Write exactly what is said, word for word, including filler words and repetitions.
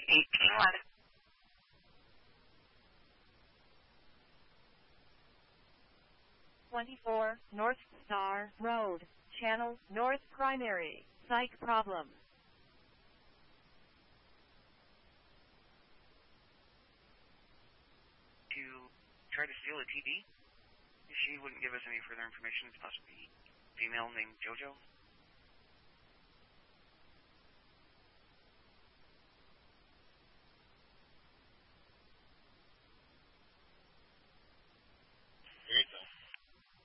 eighteen one. twenty-four North Star Road, Channel North Primary, Psych problem. To try to steal a T V? She wouldn't give us any further information. It's possibly a female named JoJo.